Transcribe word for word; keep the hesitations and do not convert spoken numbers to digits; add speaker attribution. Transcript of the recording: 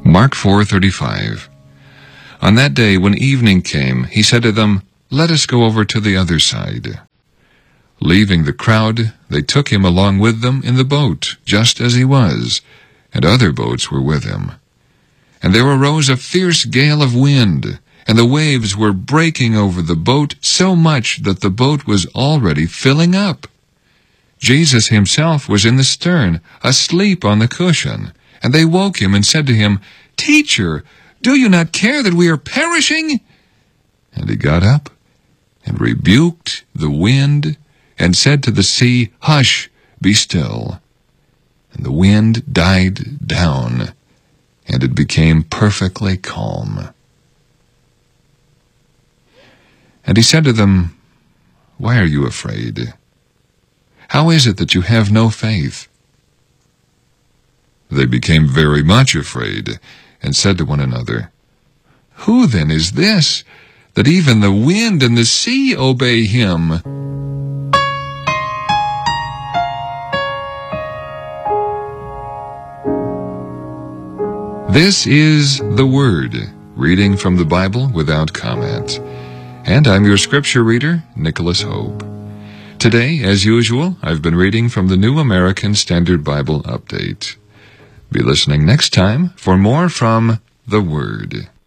Speaker 1: Mark four thirty-five. On that day when evening came, he said to them, "Let us go over to the other side." Leaving the crowd, they took him along with them in the boat, just as he was, and other boats were with him. And there arose a fierce gale of wind, and the waves were breaking over the boat so much that the boat was already filling up. Jesus himself was in the stern, asleep on the cushion, and they woke him and said to him, "Teacher, do you not care that we are perishing?" And he got up and rebuked the wind and said to the sea, "Hush, be still." And the wind died down, and it became perfectly calm. And he said to them, "Why are you afraid? How is it that you have no faith?" They became very much afraid, and said to one another, "Who then is this, that even the wind and the sea obey him?" This is the Word, reading from the Bible without comment. And I'm your scripture reader, Nicholas Hope. Today, as usual, I've been reading from the New American Standard Bible Update. Be listening next time for more from the Word.